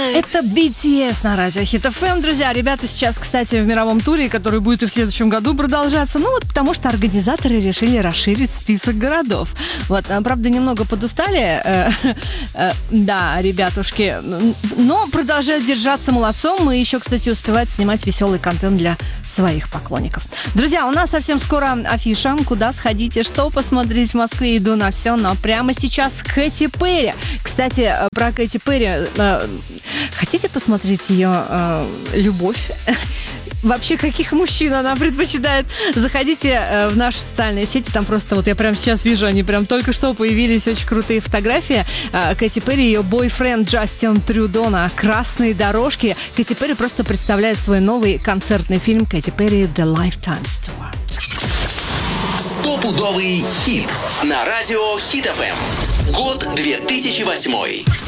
Это BTS на радио Hit FM. Друзья, ребята сейчас, кстати, в мировом туре, который будет и в следующем году продолжаться. Ну вот потому что организаторы решили расширить список городов. Вот, правда, немного подустали, да, ребятушки, но продолжают держаться молодцом и еще, кстати, успевают снимать веселый контент для своих поклонников. Друзья, у нас совсем скоро афиша. Куда сходить и что посмотреть в Москве, иду на все. Но прямо сейчас Кэти Перри. Кстати, про Кэти Перри. Хотите посмотреть ее любовь? Вообще, каких мужчин она предпочитает? Заходите в наши социальные сети, там просто вот я прямо сейчас вижу, они прям только что появились, очень крутые фотографии. Кэти Перри и ее бойфренд Джастин Трюдо на красной дорожке. Кэти Перри просто представляет свой новый концертный фильм Кэти Перри The Lifetime Tour. Стопудовый хит на радио Hit FM. Год 2008.